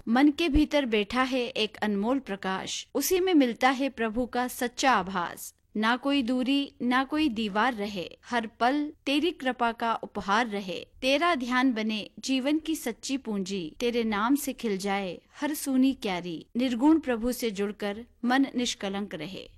मन के भीतर बैठा है एक अनमोल प्रकाश, उसी में मिलता है प्रभु का सच्चा आभास। ना कोई दूरी ना कोई दीवार रहे, हर पल तेरी कृपा का उपहार रहे। तेरा ध्यान बने जीवन की सच्ची पूंजी, तेरे नाम से खिल जाए हर सूनी क्यारी। निर्गुण प्रभु से जुड़कर मन निष्कलंक रहे।